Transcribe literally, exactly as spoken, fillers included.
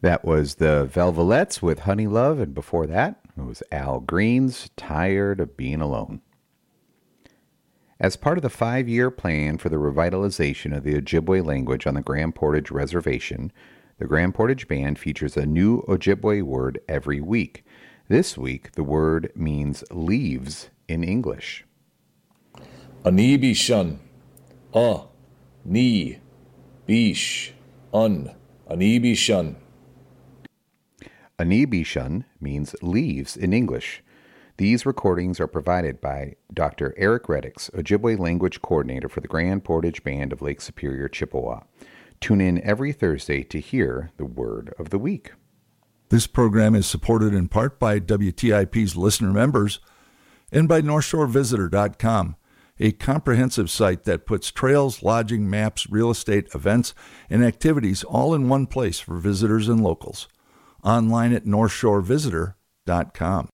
That was the Velvelettes with Honey Love, and before that, it was Al Green's Tired of Being Alone. As part of the five-year plan for the revitalization of the Ojibwe language on the Grand Portage Reservation, the Grand Portage Band features a new Ojibwe word every week. This week, the word means leaves in English. Ani bishan, a, ni, bish, un, ani bishan. Anibishan means leaves in English. These recordings are provided by Doctor Eric Reddix, Ojibwe Language Coordinator for the Grand Portage Band of Lake Superior, Chippewa. Tune in every Thursday to hear the word of the week. This program is supported in part by W T I P's listener members and by North Shore Visitor dot com, a comprehensive site that puts trails, lodging, maps, real estate, events, and activities all in one place for visitors and locals. Online at North Shore Visitor dot com.